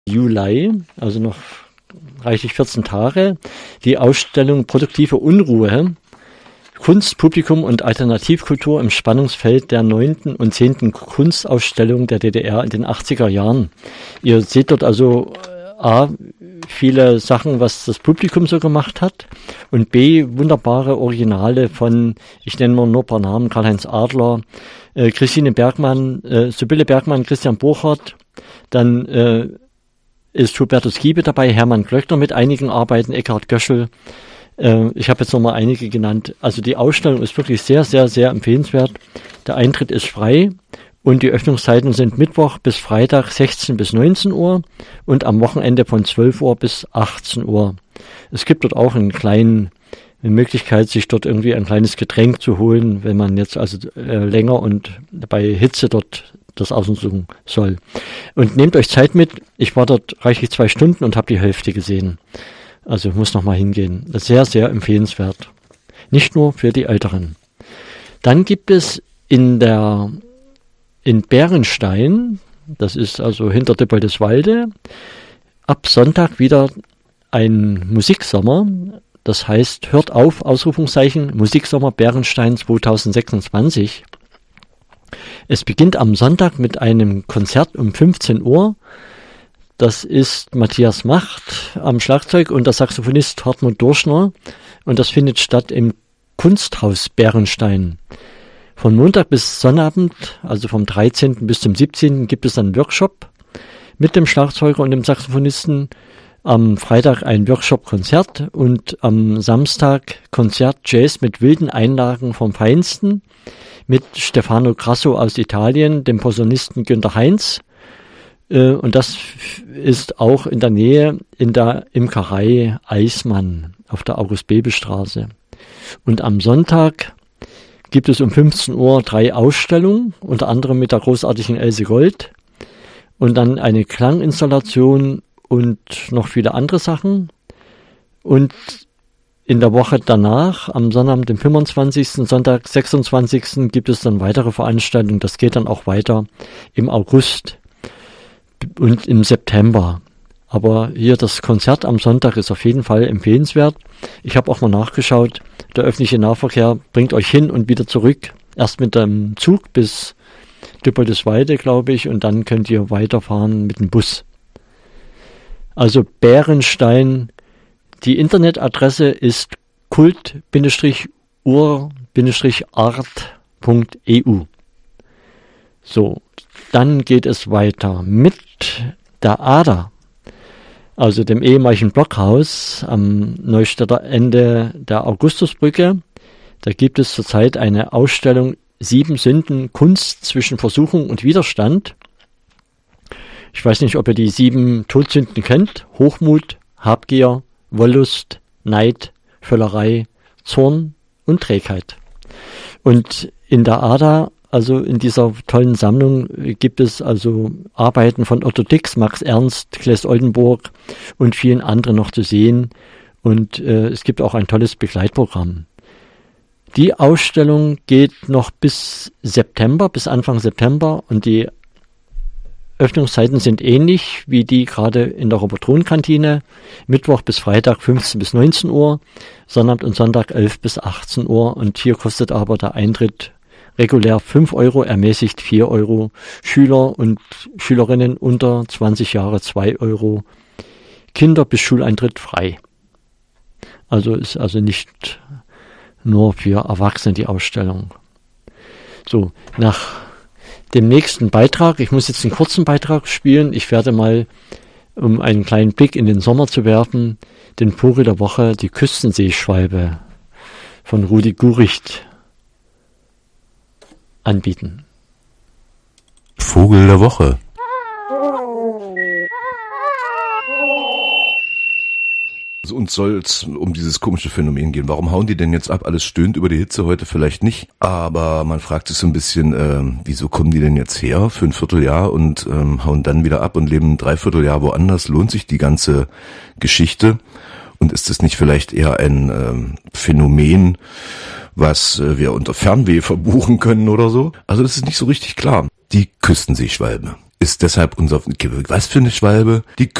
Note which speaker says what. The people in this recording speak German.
Speaker 1: Juli, also noch reichlich 14 Tage, die Ausstellung Produktive Unruhe, Kunst, Publikum und Alternativkultur im Spannungsfeld der 9. und 10. Kunstausstellung der DDR in den 80er Jahren. Ihr seht dort also A, viele Sachen, was das Publikum so gemacht hat, und B, wunderbare Originale von, ich nenne mal nur ein paar Namen, Karl-Heinz Adler, Christine Bergmann, Sibylle Bergmann, Christian Burchardt, dann ist Hubertus Kiebe dabei, Hermann Glöckner mit einigen Arbeiten, Eckhard Göschel. Ich habe jetzt nochmal einige genannt. Also die Ausstellung ist wirklich sehr, sehr, sehr empfehlenswert. Der Eintritt ist frei und die Öffnungszeiten sind Mittwoch bis Freitag 16 bis 19 Uhr und am Wochenende von 12 Uhr bis 18 Uhr. Es gibt dort auch eine Möglichkeit, sich dort irgendwie ein kleines Getränk zu holen, wenn man jetzt also länger und bei Hitze dort das aussuchen soll. Und nehmt euch Zeit mit. Ich war dort reichlich 2 Stunden und habe die Hälfte gesehen. Also muss noch mal hingehen. Das ist sehr, sehr empfehlenswert. Nicht nur für die Älteren. Dann gibt es in Bärenstein, das ist also hinter Dippoldiswalde, ab Sonntag wieder ein Musiksommer. Das heißt, hört auf, Ausrufungszeichen, Musiksommer Bärenstein 2026. Es beginnt am Sonntag mit einem Konzert um 15 Uhr. Das ist Matthias Macht am Schlagzeug und der Saxophonist Hartmut Dorschner. Und das findet statt im Kunsthaus Bärenstein. Von Montag bis Sonnabend, also vom 13. bis zum 17. gibt es einen Workshop mit dem Schlagzeuger und dem Saxophonisten. Am Freitag ein Workshop-Konzert und am Samstag Konzert Jazz mit wilden Einlagen vom Feinsten mit Stefano Grasso aus Italien, dem Posaunisten Günter Heinz. Und das ist auch in der Nähe in der Imkerei Eismann auf der August-Bebel-Straße. Und am Sonntag gibt es um 15 Uhr 3 Ausstellungen, unter anderem mit der großartigen Else Gold und dann eine Klanginstallation und noch viele andere Sachen. Und in der Woche danach, am Sonnabend, dem 25., Sonntag, 26. gibt es dann weitere Veranstaltungen. Das geht dann auch weiter im August und im September. Aber hier das Konzert am Sonntag ist auf jeden Fall empfehlenswert. Ich habe auch mal nachgeschaut. Der öffentliche Nahverkehr bringt euch hin und wieder zurück. Erst mit dem Zug bis Dippoldiswalde, glaube ich, und dann könnt ihr weiterfahren mit dem Bus. Also Bärenstein. Die Internetadresse ist kult-ur-art.eu. So, dann geht es weiter mit der Ader, also dem ehemaligen Blockhaus am Neustädter Ende der Augustusbrücke. Da gibt es zurzeit eine Ausstellung 7 Sünden, Kunst zwischen Versuchung und Widerstand. Ich weiß nicht, ob ihr die 7 Todsünden kennt. Hochmut, Habgier, Wollust, Neid, Völlerei, Zorn und Trägheit. Und in der Ader, also in dieser tollen Sammlung, gibt es also Arbeiten von Otto Dix, Max Ernst, Claes Oldenburg und vielen anderen noch zu sehen. Und es gibt auch ein tolles Begleitprogramm. Die Ausstellung geht noch bis September, bis Anfang September, und die Öffnungszeiten sind ähnlich wie die gerade in der Robert-Thron-Kantine. Mittwoch bis Freitag 15 bis 19 Uhr, Sonntag und Sonntag 11 bis 18 Uhr. Und hier kostet aber der Eintritt regulär 5 Euro, ermäßigt 4 Euro. Schüler und Schülerinnen unter 20 Jahre 2 Euro. Kinder bis Schuleintritt frei. Also ist also nicht nur für Erwachsene die Ausstellung. So, nach dem nächsten Beitrag, ich muss jetzt einen kurzen Beitrag spielen, ich werde mal, um einen kleinen Blick in den Sommer zu werfen, den Vogel der Woche, die Küstenseeschwalbe von Rudi Guricht anbieten.
Speaker 2: Vogel der Woche. Also uns soll es um dieses komische Phänomen gehen. Warum hauen die denn jetzt ab? Alles stöhnt über die Hitze, heute vielleicht nicht. Aber man fragt sich so ein bisschen, wieso kommen die denn jetzt her für ein Vierteljahr und hauen dann wieder ab und leben ein Dreivierteljahr woanders? Lohnt sich die ganze Geschichte? Und ist es nicht vielleicht eher ein Phänomen, was wir unter Fernweh verbuchen können oder so? Also das ist nicht so richtig klar. Die Küstenseeschwalbe. ist deshalb unser, was für eine Schwalbe? Die